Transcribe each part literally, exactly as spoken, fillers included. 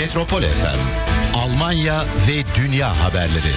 Metropol F M, Almanya ve dünya haberleri.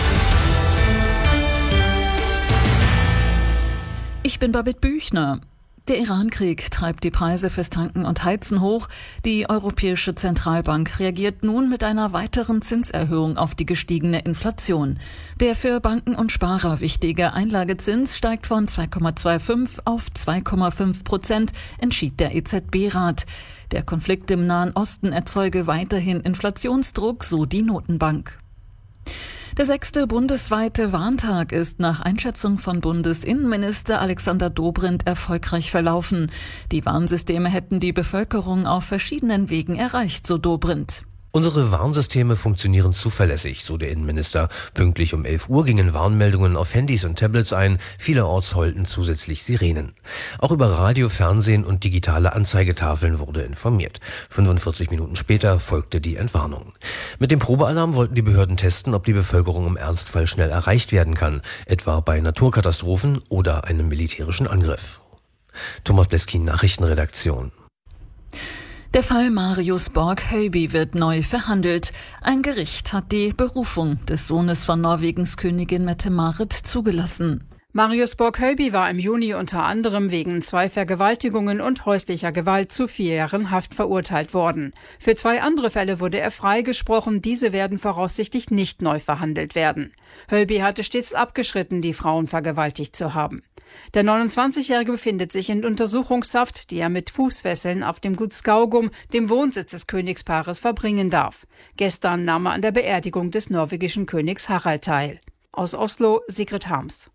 Ich bin Babette Büchner. Der Iran-Krieg treibt die Preise fürs Tanken und Heizen hoch. Die Europäische Zentralbank reagiert nun mit einer weiteren Zinserhöhung auf die gestiegene Inflation. Der für Banken und Sparer wichtige Einlagezins steigt von zwei Komma fünfundzwanzig auf zwei Komma fünf Prozent, entschied der E Z B-Rat. Der Konflikt im Nahen Osten erzeuge weiterhin Inflationsdruck, so die Notenbank. Der sechste bundesweite Warntag ist nach Einschätzung von Bundesinnenminister Alexander Dobrindt erfolgreich verlaufen. Die Warnsysteme hätten die Bevölkerung auf verschiedenen Wegen erreicht, so Dobrindt. Unsere Warnsysteme funktionieren zuverlässig, so der Innenminister. Pünktlich um elf Uhr gingen Warnmeldungen auf Handys und Tablets ein. Vielerorts heulten zusätzlich Sirenen. Auch über Radio, Fernsehen und digitale Anzeigetafeln wurde informiert. fünfundvierzig Minuten später folgte die Entwarnung. Mit dem Probealarm wollten die Behörden testen, ob die Bevölkerung im Ernstfall schnell erreicht werden kann, etwa bei Naturkatastrophen oder einem militärischen Angriff. Thomas Bleskin, Nachrichtenredaktion. Der Fall Marius Borg-Høiby wird neu verhandelt. Ein Gericht hat die Berufung des Sohnes von Norwegens Königin Mette-Marit zugelassen. Marius Borg-Høiby war im Juni unter anderem wegen zwei Vergewaltigungen und häuslicher Gewalt zu vier Jahren Haft verurteilt worden. Für zwei andere Fälle wurde er freigesprochen. Diese werden voraussichtlich nicht neu verhandelt werden. Høiby hatte stets abgeschritten, die Frauen vergewaltigt zu haben. Der neunundzwanzigjährige befindet sich in Untersuchungshaft, die er mit Fußfesseln auf dem Gut Skaugum, dem Wohnsitz des Königspaares, verbringen darf. Gestern nahm er an der Beerdigung des norwegischen Königs Harald teil. Aus Oslo, Sigrid Harms.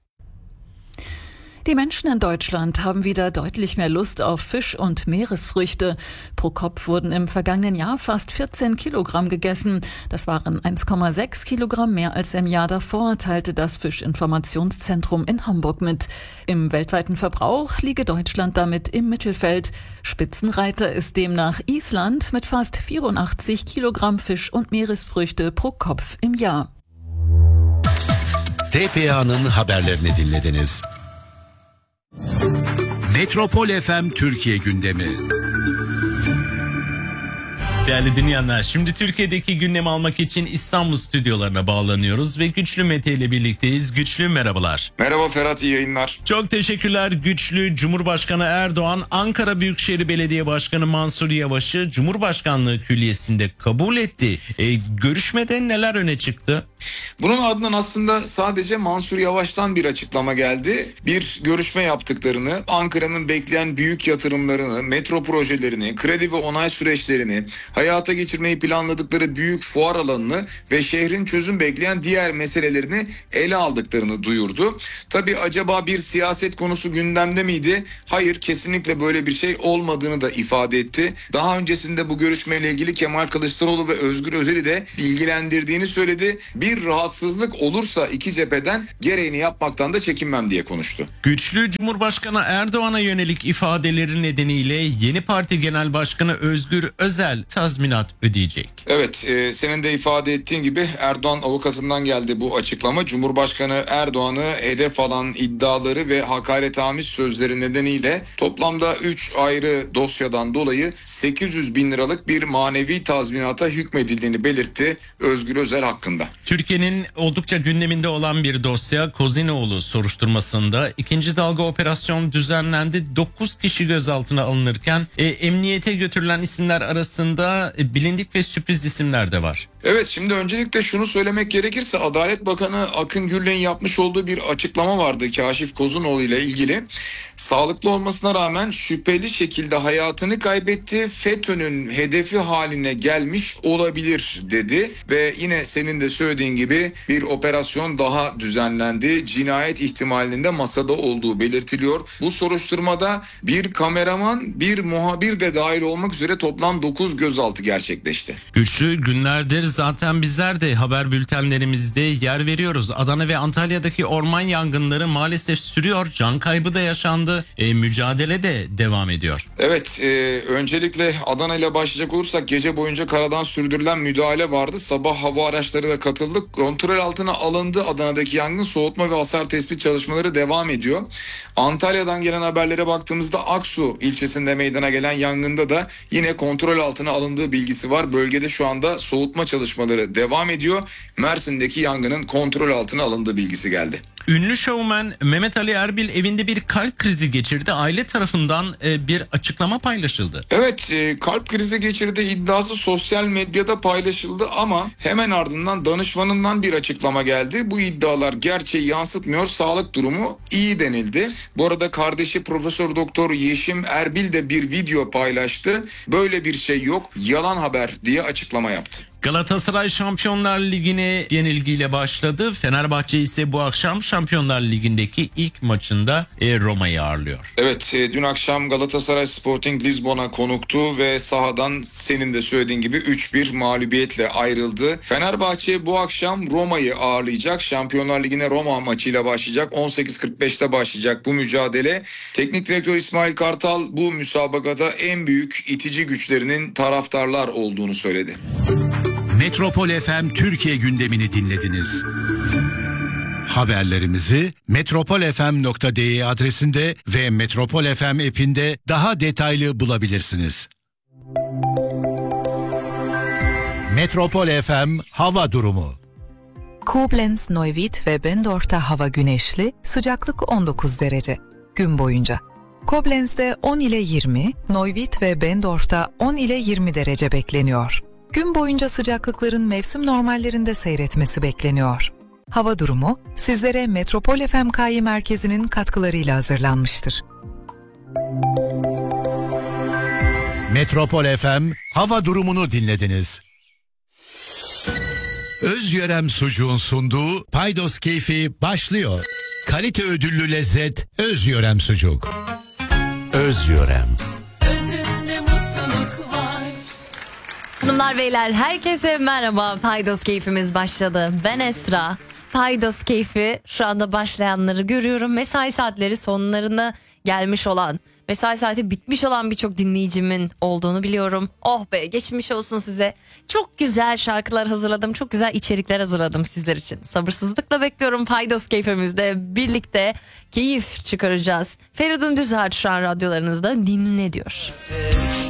Die Menschen in Deutschland haben wieder deutlich mehr Lust auf Fisch und Meeresfrüchte. Pro Kopf wurden im vergangenen Jahr fast vierzehn Kilogramm gegessen. Das waren eins Komma sechs Kilogramm mehr als im Jahr davor, teilte das Fischinformationszentrum in Hamburg mit. Im weltweiten Verbrauch liege Deutschland damit im Mittelfeld. Spitzenreiter ist demnach Island mit fast vierundachtzig Kilogramm Fisch und Meeresfrüchte pro Kopf im Jahr. T P A'nın haberlerini dinlediniz. Metropol F M Türkiye gündemi. Değerli dinleyenler, şimdi Türkiye'deki gündemi almak için İstanbul stüdyolarına bağlanıyoruz ve Güçlü Mete ile birlikteyiz. Güçlü, merhabalar. Merhaba Ferhat, iyi yayınlar. Çok teşekkürler Güçlü. Cumhurbaşkanı Erdoğan, Ankara Büyükşehir Belediye Başkanı Mansur Yavaş'ı Cumhurbaşkanlığı Külliyesi'nde kabul etti. E, görüşmede neler öne çıktı? Bunun ardından aslında sadece Mansur Yavaş'tan bir açıklama geldi. Bir görüşme yaptıklarını, Ankara'nın bekleyen büyük yatırımlarını, metro projelerini, kredi ve onay süreçlerini, hayata geçirmeyi planladıkları büyük fuar alanını ve şehrin çözüm bekleyen diğer meselelerini ele aldıklarını duyurdu. Tabii acaba bir siyaset konusu gündemde miydi? Hayır, kesinlikle böyle bir şey olmadığını da ifade etti. Daha öncesinde bu görüşmeyle ilgili Kemal Kılıçdaroğlu ve Özgür Özel'i de bilgilendirdiğini söyledi. Bir rahatsızlık olursa iki cepheden gereğini yapmaktan da çekinmem diye konuştu. Güçlü, Cumhurbaşkanı Erdoğan'a yönelik ifadeleri nedeniyle yeni parti genel başkanı Özgür Özel tazminat ödeyecek. Evet, e, senin de ifade ettiğin gibi Erdoğan avukatından geldi bu açıklama. Cumhurbaşkanı Erdoğan'ı hedef alan iddiaları ve hakaretamiz sözleri nedeniyle toplamda üç ayrı dosyadan dolayı sekiz yüz bin liralık bir manevi tazminata hükmedildiğini belirtti Özgür Özel hakkında. Türkiye'nin oldukça gündeminde olan bir dosya, Kozinoğlu soruşturmasında ikinci dalga operasyon düzenlendi. dokuz kişi gözaltına alınırken e, emniyete götürülen isimler arasında e, bilindik ve sürpriz isimler de var. Evet, şimdi öncelikle şunu söylemek gerekirse Adalet Bakanı Akın Gürlek'in yapmış olduğu bir açıklama vardı Kaşif Kozinoğlu ile ilgili. Sağlıklı olmasına rağmen şüpheli şekilde hayatını kaybetti, FETÖ'nün hedefi haline gelmiş olabilir dedi ve yine senin de söylediğin gibi bir operasyon daha düzenlendi. Cinayet ihtimalinin de masada olduğu belirtiliyor. Bu soruşturmada bir kameraman, bir muhabir de dahil olmak üzere toplam dokuz gözaltı gerçekleşti. Güçlü, günlerdir zaten bizler de haber bültenlerimizde yer veriyoruz. Adana ve Antalya'daki orman yangınları maalesef sürüyor. Can kaybı da yaşandı. E, mücadele de devam ediyor. Evet, e, öncelikle Adana ile başlayacak olursak gece boyunca karadan sürdürülen müdahale vardı. Sabah hava araçları da katıldı. Kontrol altına alındı Adana'daki yangın. Soğutma ve hasar tespit çalışmaları devam ediyor. Antalya'dan gelen haberlere baktığımızda Aksu ilçesinde meydana gelen yangında da yine kontrol altına alındı alındığı bilgisi var. Bölgede şu anda soğutma çalışmaları devam ediyor. Mersin'deki yangının kontrol altına alındığı bilgisi geldi. Ünlü şovmen Mehmet Ali Erbil evinde bir kalp krizi geçirdi. Aile tarafından bir açıklama paylaşıldı. Evet, kalp krizi geçirdiği iddiası sosyal medyada paylaşıldı ama hemen ardından danışmanından bir açıklama geldi. Bu iddialar gerçeği yansıtmıyor, sağlık durumu iyi denildi. Bu arada kardeşi Profesör Doktor Yeşim Erbil de bir video paylaştı. Böyle bir şey yok, yalan haber diye açıklama yaptı. Galatasaray Şampiyonlar Ligi'ne yenilgiyle başladı. Fenerbahçe ise bu akşam Şampiyonlar Ligi'ndeki ilk maçında Roma'yı ağırlıyor. Evet, dün akşam Galatasaray Sporting Lisbon'a konuktu ve sahadan senin de söylediğin gibi üç bir mağlubiyetle ayrıldı. Fenerbahçe bu akşam Roma'yı ağırlayacak. Şampiyonlar Ligi'ne Roma maçıyla başlayacak. on sekiz kırk beşte başlayacak bu mücadele. Teknik direktör İsmail Kartal bu müsabakada en büyük itici güçlerinin taraftarlar olduğunu söyledi. Metropol F M Türkiye gündemini dinlediniz. Haberlerimizi metropol f m nokta d e adresinde ve Metropol F M app'inde daha detaylı bulabilirsiniz. Metropol F M hava durumu. Koblenz, Neuwied ve Bendorf'ta hava güneşli, sıcaklık on dokuz derece. Gün boyunca. Koblenz'de on ile yirmi, Neuwied ve Bendorf'ta on ile yirmi derece bekleniyor. Gün boyunca sıcaklıkların mevsim normallerinde seyretmesi bekleniyor. Hava durumu sizlere Metropol F M K Y merkezinin katkılarıyla hazırlanmıştır. Metropol F M hava durumunu dinlediniz. Özyörem sucuğun sunduğu Paydos Keyfi başlıyor. Kalite ödüllü lezzet Özyörem sucuk. Özyörem. Hanımlar beyler herkese merhaba. Paydos Keyfimiz başladı. Ben Esra. Paydos Keyfi şu anda başlayanları görüyorum. Mesai saatleri sonlarına gelmiş olan, mesai saati bitmiş olan birçok dinleyicimin olduğunu biliyorum. Oh be, geçmiş olsun size. Çok güzel şarkılar hazırladım. Çok güzel içerikler hazırladım sizler için. Sabırsızlıkla bekliyorum. Paydos Keyfimizde birlikte keyif çıkaracağız. Feridun Düzağaç şu an radyolarınızda dinle diyor.